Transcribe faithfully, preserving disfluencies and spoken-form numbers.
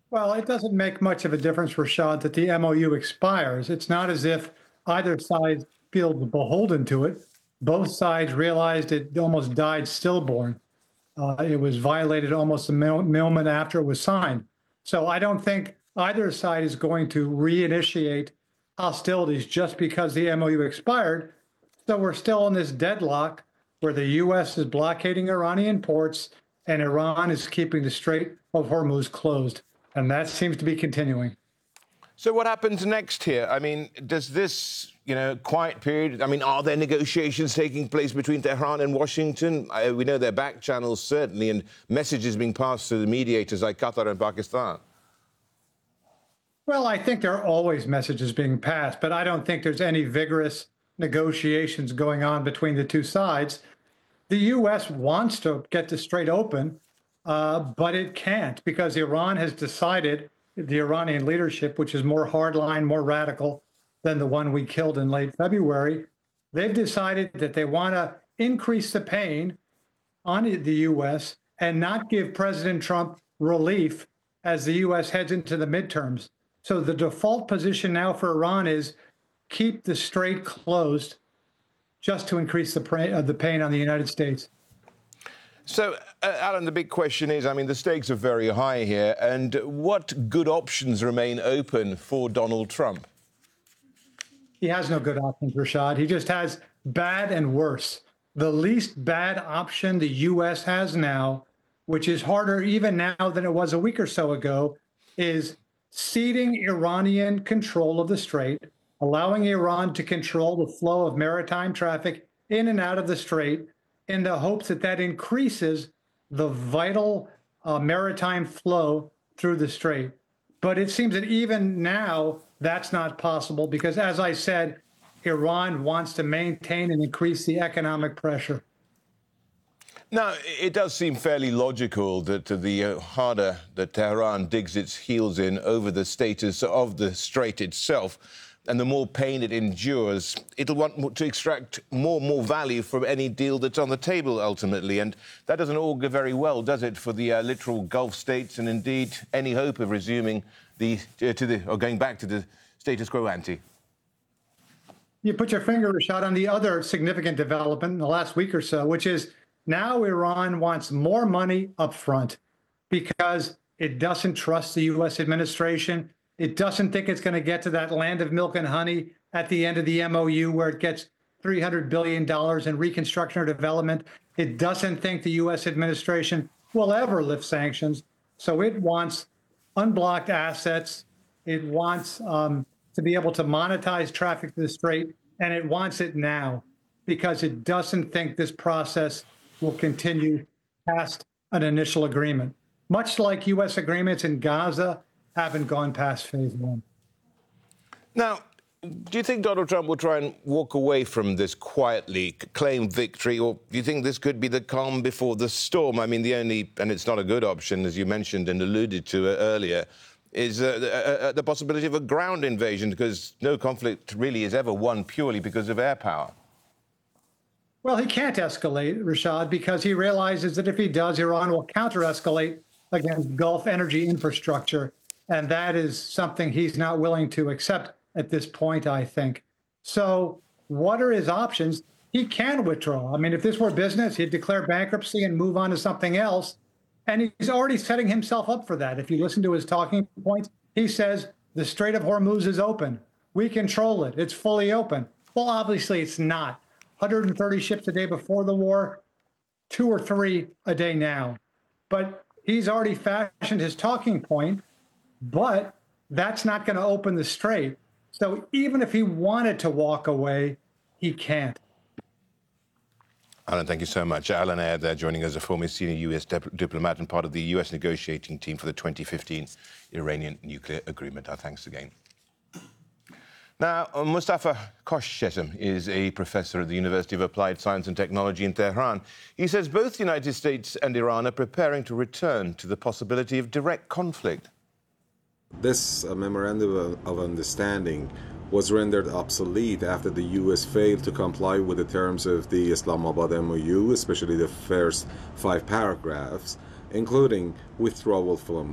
Well, it doesn't make much of a difference, Rashad, that the M O U expires. It's not as if either side feels beholden to it. Both sides realized it almost died stillborn. Uh, it was violated almost a moment after it was signed. So I don't think either side is going to reinitiate hostilities just because the M O U expired. So we're still in this deadlock where the U S is blockading Iranian ports and Iran is keeping the Strait of Hormuz closed. And that seems to be continuing. So what happens next here? I mean, does this, you know, quiet period, I mean, are there negotiations taking place between Tehran and Washington? I, we know there are back channels, certainly, and messages being passed to the mediators like Qatar and Pakistan. Well, I think there are always messages being passed, but I don't think there's any vigorous negotiations going on between the two sides. The U S wants to get the Strait open, uh, but it can't because Iran has decided, the Iranian leadership, which is more hardline, more radical than the one we killed in late February, they've decided that they want to increase the pain on the U S and not give President Trump relief as the U S heads into the midterms. So the default position now for Iran is keep the Strait closed just to increase the, pra- uh, the pain on the United States. So, uh, Alan, the big question is, I mean, the stakes are very high here, and what good options remain open for Donald Trump? He has no good options, Rashad. He just has bad and worse. The least bad option the U S has now, which is harder even now than it was a week or so ago, is ceding Iranian control of the Strait, allowing Iran to control the flow of maritime traffic in and out of the Strait, in the hopes that that increases the vital uh, maritime flow through the Strait. But it seems that even now, that's not possible because, as I said, Iran wants to maintain and increase the economic pressure. Now, it does seem fairly logical that the uh, harder that Tehran digs its heels in over the status of the Strait itself, and the more pain it endures, it'll want to extract more and more value from any deal that's on the table, ultimately. And that doesn't augur very well, does it, for the uh, littoral Gulf states and, indeed, any hope of resuming the, uh, to the, or going back to the status quo ante? You put your finger, Rashad, on the other significant development in the last week or so, which is now Iran wants more money up front because it doesn't trust the U S administration. It doesn't think it's going to get to that land of milk and honey at the end of the M O U where it gets three hundred billion dollars in reconstruction or development. It doesn't think the U S administration will ever lift sanctions. So it wants unblocked assets. It wants um, to be able to monetize traffic to the Strait, and it wants it now because it doesn't think this process will continue past an initial agreement. Much like U S agreements in Gaza haven't gone past phase one. Now, do you think Donald Trump will try and walk away from this quietly, claim victory, or do you think this could be the calm before the storm? I mean, the only, and it's not a good option, as you mentioned and alluded to earlier, is uh, the, uh, the possibility of a ground invasion, because no conflict really is ever won purely because of air power. Well, he can't escalate, Rashad, because he realizes that if he does, Iran will counter-escalate against Gulf energy infrastructure. And that is something he's not willing to accept at this point, I think. So what are his options? He can withdraw. I mean, if this were business, he'd declare bankruptcy and move on to something else. And he's already setting himself up for that. If you listen to his talking points, he says the Strait of Hormuz is open. We control it. It's fully open. Well, obviously it's not. one hundred thirty ships a day before the war, two or three a day now. But he's already fashioned his talking point. But that's not going to open the Strait. So even if he wanted to walk away, he can't. Alan, thank you so much. Alan Ayer there, joining us, a former senior U S dip- diplomat and part of the U S negotiating team for the twenty fifteen Iranian nuclear agreement. Our thanks again. Now, Mustafa Khoshchesim is a professor at the University of Applied Science and Technology in Tehran. He says both the United States and Iran are preparing to return to the possibility of direct conflict. This uh, memorandum of understanding was rendered obsolete after the U S failed to comply with the terms of the Islamabad M O U, especially the first five paragraphs, including withdrawal from